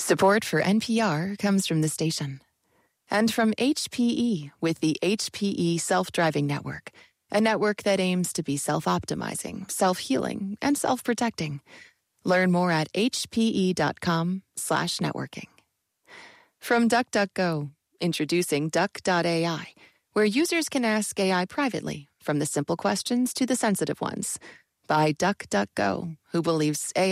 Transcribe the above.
Support for NPR comes from the station. And from HPE with the HPE Self-Driving Network, a network that aims to be self-optimizing, self-healing, and self-protecting. Learn more at hpe.com/networking. From DuckDuckGo, introducing Duck.ai, where users can ask AI privately, from the simple questions to the sensitive ones. By DuckDuckGo, who believes AI